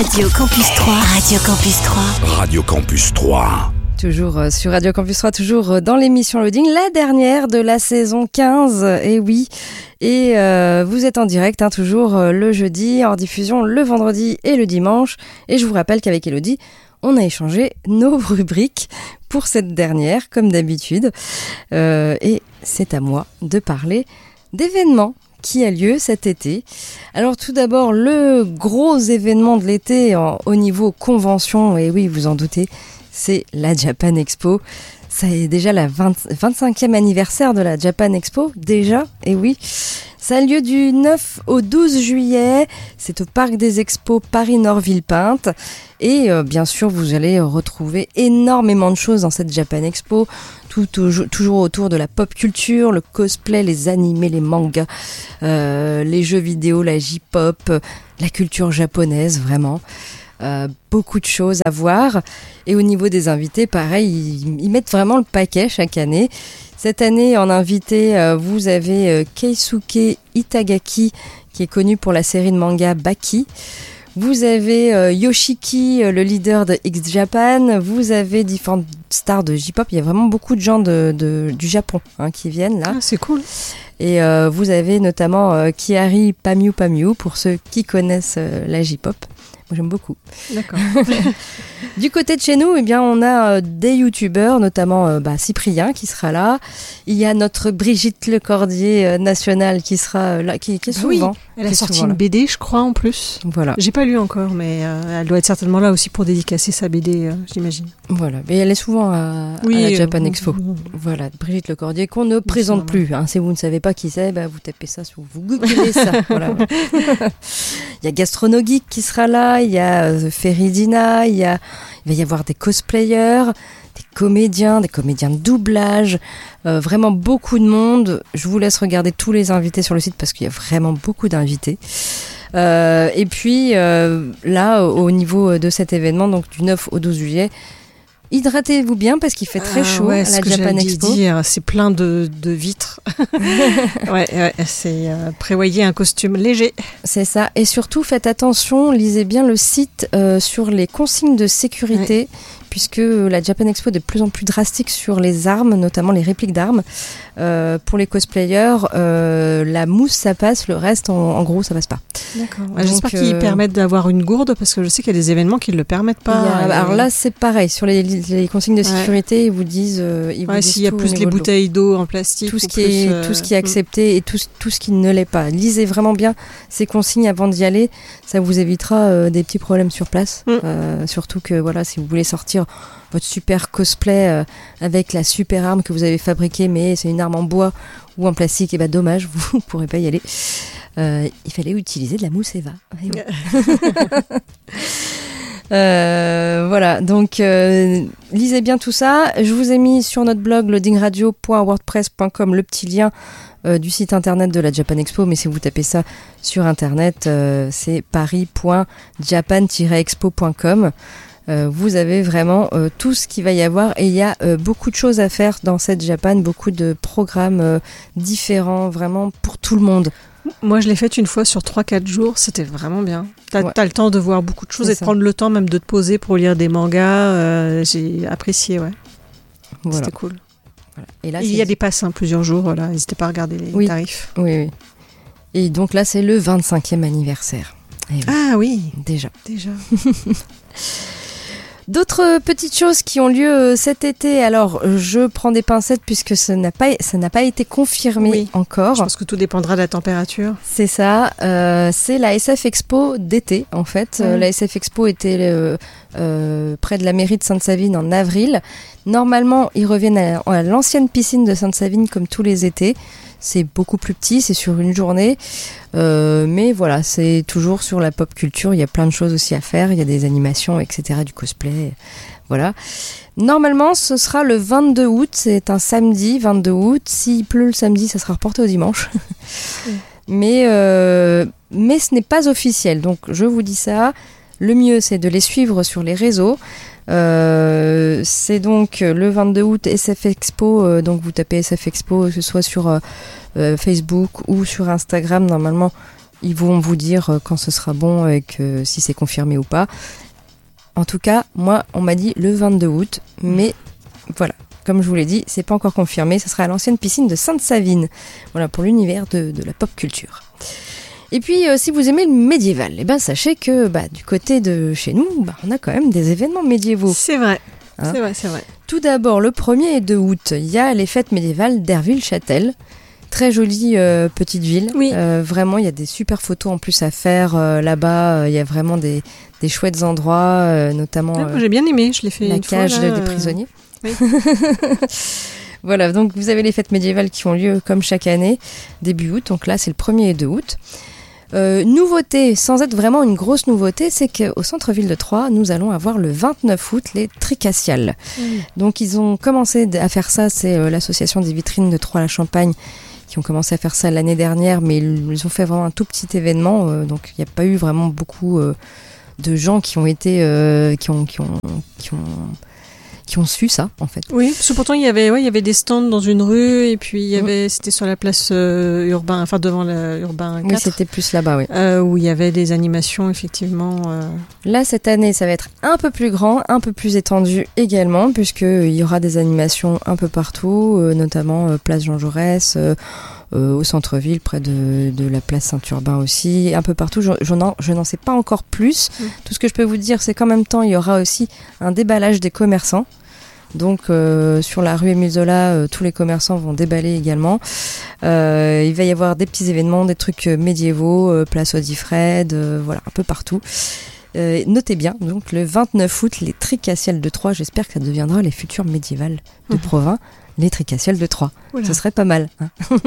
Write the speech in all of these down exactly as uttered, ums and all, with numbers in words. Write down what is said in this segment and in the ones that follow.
Radio Campus trois. Radio Campus trois. Radio Campus trois. Toujours sur Radio Campus trois, toujours dans l'émission Loading, la dernière de la saison quinze, et oui, et euh, vous êtes en direct, hein, toujours le jeudi, en diffusion le vendredi et le dimanche, et je vous rappelle qu'avec Elodie, on a échangé nos rubriques pour cette dernière, comme d'habitude, euh, et c'est à moi de parler d'événements qui a lieu cet été. Alors tout d'abord, le gros événement de l'été en, au niveau convention, et oui, vous en doutez, c'est la Japan Expo. Ça est déjà la vingt, vingt-cinquième anniversaire de la Japan Expo, déjà, et oui. Ça a lieu du neuf au douze juillet, c'est au Parc des Expos Paris-Nord-Villepinte. Et euh, bien sûr, vous allez retrouver énormément de choses dans cette Japan Expo, tout, toujours, toujours autour de la pop culture, le cosplay, les animés, les mangas, euh, les jeux vidéo, la J-pop, la culture japonaise, vraiment. Euh, beaucoup de choses à voir. Et au niveau des invités, pareil, ils, ils mettent vraiment le paquet chaque année. Cette année, en invité, euh, vous avez euh, Keisuke Itagaki, qui est connu pour la série de manga Baki. Vous avez euh, Yoshiki, euh, le leader de X-Japan. Vous avez différentes stars de J-pop. Il y a vraiment beaucoup de gens de, de, du Japon hein, qui viennent là. Ah, c'est cool. Et euh, vous avez notamment euh, Kiari Pamiu Pamiu, pour ceux qui connaissent euh, la J-pop. Moi, j'aime beaucoup. D'accord. Du côté de chez nous, eh bien, on a euh, des youtubeurs, notamment euh, bah, Cyprien qui sera là. Il y a notre Brigitte Lecordier euh, nationale qui sera euh, là, qui, qui est souvent. Oui, elle a qui sorti souvent une là. B D, je crois, en plus. Voilà. J'ai pas lu encore, mais euh, elle doit être certainement là aussi pour dédicacer sa B D, euh, j'imagine. Voilà. Mais elle est souvent à, Oui, à la Japan euh, Expo. euh, Voilà, Brigitte Lecordier qu'on ne présente plus. Hein. Si vous ne savez pas qui c'est, bah, vous tapez ça, sur, vous googlez ça. Voilà. Il y a Gastronogeek qui sera là. Il y a euh, Feridina. Il y a, il va y avoir des cosplayers, des comédiens, des comédiens de doublage. Euh, vraiment beaucoup de monde. Je vous laisse regarder tous les invités sur le site parce qu'il y a vraiment beaucoup d'invités. Euh, et puis euh, là, au niveau de cet événement, donc du neuf au douze juillet, hydratez-vous bien parce qu'il fait très chaud ah ouais, à la Japan Expo. Dire, c'est plein de, de vitres. ouais, ouais, c'est euh, prévoyez un costume léger. C'est ça. Et surtout, faites attention, lisez bien le site euh, sur les consignes de sécurité, ouais. Puisque la Japan Expo est de plus en plus drastique sur les armes, notamment les répliques d'armes. Euh, pour les cosplayers, euh, la mousse ça passe, le reste en, en gros ça passe pas. D'accord. Donc, j'espère qu'ils euh, permettent d'avoir une gourde parce que je sais qu'il y a des événements qui ne le permettent pas. A, et... Alors là c'est pareil, sur les, les consignes de sécurité, ouais. ils vous disent. Euh, ils ouais, vous s'il y a plus les bouteilles d'eau en plastique. Tout ce, qui plus, est, euh... tout ce qui est accepté et tout, tout ce qui ne l'est pas. Lisez vraiment bien ces consignes avant d'y aller, ça vous évitera euh, des petits problèmes sur place. Mm. Euh, surtout que voilà, si vous voulez sortir votre super cosplay euh, avec la super arme que vous avez fabriquée, mais c'est une arme en bois ou en plastique, et bah dommage, vous ne pourrez pas y aller. Euh, il fallait utiliser de la mousse Eva. euh, voilà, donc euh, lisez bien tout ça. Je vous ai mis sur notre blog loading radio point wordpress point com le petit lien euh, du site internet de la Japan Expo, mais si vous tapez ça sur internet, euh, c'est paris point japan tiret expo point com. Euh, vous avez vraiment euh, tout ce qu'il va y avoir et il y a euh, beaucoup de choses à faire dans cette Japan, beaucoup de programmes euh, différents, vraiment pour tout le monde. Moi je l'ai faite une fois sur trois quatre jours, c'était vraiment bien. T'as, ouais. t'as le temps de voir beaucoup de choses c'est et de ça. Prendre le temps même de te poser pour lire des mangas, euh, j'ai apprécié, ouais. Voilà. C'était cool. Voilà. Et là, il y a des passes, hein, plusieurs jours, là. N'hésitez pas à regarder les oui. tarifs. Oui, oui. Et donc là c'est le vingt-cinquième anniversaire. Et oui. Ah oui, déjà. Déjà. D'autres petites choses qui ont lieu cet été, alors je prends des pincettes puisque ça n'a pas, ça n'a pas été confirmé oui. encore. Je pense que tout dépendra de la température. C'est ça, euh, c'est la S F Expo d'été en fait. Mmh. Euh, la S F Expo était euh, euh, près de la mairie de Sainte-Savine en avril. Normalement, ils reviennent à, à l'ancienne piscine de Sainte-Savine comme tous les étés. C'est beaucoup plus petit, c'est sur une journée. Euh, mais voilà, c'est toujours sur la pop culture. Il y a plein de choses aussi à faire. Il y a des animations, et cetera, du cosplay. Voilà. Normalement, ce sera le vingt-deux août. C'est un samedi, vingt-deux août. S'il pleut le samedi, ça sera reporté au dimanche. Oui. mais, euh, mais ce n'est pas officiel. Donc, je vous dis ça. Le mieux, c'est de les suivre sur les réseaux. Euh, c'est donc le vingt-deux août S F Expo, euh, donc vous tapez S F Expo, que ce soit sur euh, euh, Facebook ou sur Instagram, normalement Ils vont vous dire quand ce sera bon et que, si c'est confirmé ou pas. En tout cas, moi, on m'a dit le vingt-deux août, mais voilà. Comme je vous l'ai dit, c'est pas encore confirmé. Ça sera à l'ancienne piscine de Sainte-Savine. Voilà, pour l'univers de, de la pop culture. Et puis, euh, si vous aimez le médiéval, eh ben, sachez que bah, du côté de chez nous, bah, on a quand même des événements médiévaux. C'est vrai. Hein, c'est vrai, c'est vrai. Tout d'abord, le premier et deux août, il y a les fêtes médiévales d'Herville-Châtel. Très jolie euh, petite ville. Oui. Euh, vraiment, il y a des super photos en plus à faire euh, là-bas. Il y a vraiment des, des chouettes endroits, euh, notamment ah, euh, j'ai bien aimé. Je l'ai fait la une cage fois, là, des prisonniers. Oui. Voilà, donc vous avez les fêtes médiévales qui ont lieu comme chaque année, début août. Donc là, c'est le premier et deux août. Euh, nouveauté, sans être vraiment une grosse nouveauté, c'est qu'au centre-ville de Troyes, nous allons avoir le vingt-neuf août les Tricassiales. Mmh. Donc ils ont commencé à faire ça, c'est euh, l'association des vitrines de Troyes-la-Champagne qui ont commencé à faire ça l'année dernière, mais ils ont fait vraiment un tout petit événement, euh, donc il n'y a pas eu vraiment beaucoup euh, de gens qui ont été, euh, qui ont, qui ont, qui ont qui ont su ça, en fait. Oui, parce que pourtant, il y avait, ouais, il y avait des stands dans une rue, et puis il y avait, mmh. c'était sur la place euh, urbain, enfin devant le urbain quatre. Oui, c'était plus là-bas, oui. Euh, où il y avait des animations, effectivement. Euh... Là, cette année, ça va être un peu plus grand, un peu plus étendu également, puisqu'il y aura des animations un peu partout, euh, notamment euh, place Jean Jaurès, euh, Euh, au centre-ville, près de, de la place Saint-Urbain aussi, un peu partout. Je, je, n'en, je n'en sais pas encore plus. Mmh. Tout ce que je peux vous dire, c'est qu'en même temps, il y aura aussi un déballage des commerçants. Donc, euh, sur la rue Émile Zola, euh, tous les commerçants vont déballer également. Euh, il va y avoir des petits événements, des trucs médiévaux, euh, place Audifred, euh, voilà, un peu partout. Euh, notez bien, donc le vingt-neuf août, les Tricassiales de Troyes, j'espère que ça deviendra les futures médiévales de mmh. Provins. Les Tricassiales de Troyes. Oula. Ce serait pas mal. Hein.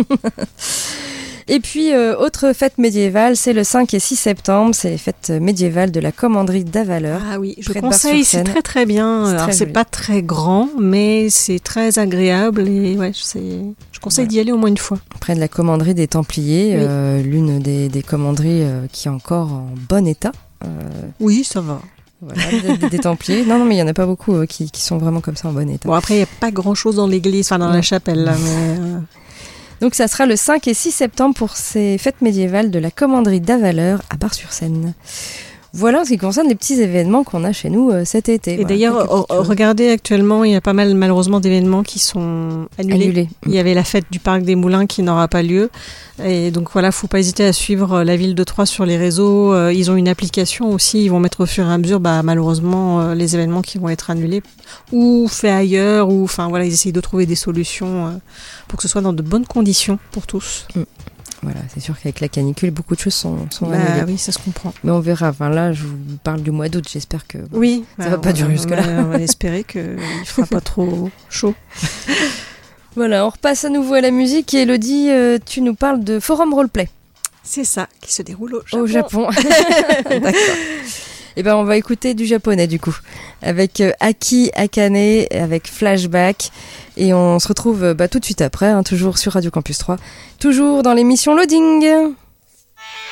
Et puis, euh, autre fête médiévale, c'est le cinq et six septembre. C'est les fêtes médiévales de la commanderie d'Avaleur. Ah oui, je conseille, c'est très très bien. C'est, Alors, c'est pas très grand, mais c'est très agréable. Et ouais, c'est... je conseille ouais. d'y aller au moins une fois. Près de la commanderie des Templiers, oui. euh, l'une des, des commanderies euh, qui est encore en bon état. Euh... Oui, ça va. Voilà, des, des Templiers. Non, non, mais il n'y en a pas beaucoup euh, qui, qui sont vraiment comme ça en bon état. Bon, après, il n'y a pas grand-chose dans l'église, enfin dans non. la chapelle, là, mais... Euh... Donc, ça sera le cinq et six septembre pour ces fêtes médiévales de la commanderie d'Avaleur à Bar-sur-Seine. Voilà en ce qui concerne les petits événements qu'on a chez nous euh, cet été. Et voilà, d'ailleurs, oh, regardez actuellement, il y a pas mal malheureusement d'événements qui sont annulés. Annulé. Il y avait la fête du Parc des Moulins qui n'aura pas lieu. Et donc voilà, faut pas hésiter à suivre la ville de Troyes sur les réseaux. Euh, ils ont une application aussi, ils vont mettre au fur et à mesure bah, malheureusement euh, les événements qui vont être annulés ou faits ailleurs. Ou enfin voilà, ils essayent de trouver des solutions euh, pour que ce soit dans de bonnes conditions pour tous. Mm. Voilà, c'est sûr qu'avec la canicule, beaucoup de choses sont, sont bah, annulées. Oui, ça se comprend. Mais on verra. Enfin, là, je vous parle du mois d'août. J'espère que bon, oui, ça bah, va pas durer jusque-là. On va espérer qu'il ne fera pas trop chaud. Voilà, on repasse à nouveau à la musique. Et Elodie, euh, tu nous parles de Forum Roleplay. C'est ça, qui se déroule au Japon. Au Japon. D'accord. Eh ben, on va écouter du japonais, du coup. Avec euh, Aki Akane, avec Flashback. Et on se retrouve bah, tout de suite après, hein, toujours sur Radio Campus trois. Toujours dans l'émission Loading.